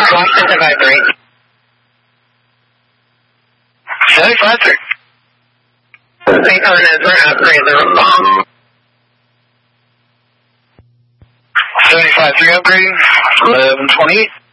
Washington to vibrate. 75-3. Wait, on Ezra, upgrade the bomb. 75-3 upgrading. 1128.